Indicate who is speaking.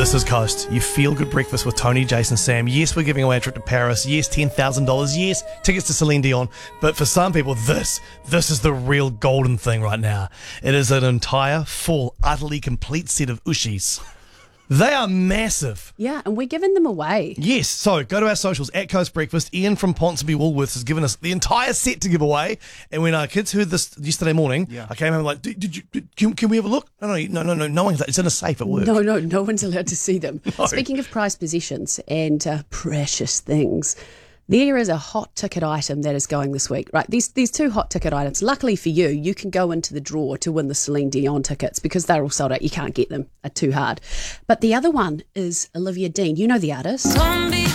Speaker 1: This is Coast. You feel good breakfast with Tony, Jason, Sam. Yes, we're giving away a trip to Paris. Yes, $10,000. Yes, tickets to Celine Dion. But for some people, this is the real golden thing right now. It is an entire, full, utterly complete set of Ushis. They are massive.
Speaker 2: Yeah, and we're giving them away.
Speaker 1: Yes, so go to our socials at Coast Breakfast. Ian from Ponsonby Woolworths has given us the entire set to give away. And when our kids heard this yesterday morning, I came home like, can we have a look? No one's. It's in a safe at work.
Speaker 2: No one's allowed to see them.
Speaker 1: No.
Speaker 2: Speaking of prized possessions and precious things, there is a hot ticket item that is going this week, right? These two hot ticket items. Luckily for you, you can go into the draw to win the Celine Dion tickets because they're all sold out. You can't get them. They're too hard. But the other one is Olivia Dean. You know the artist.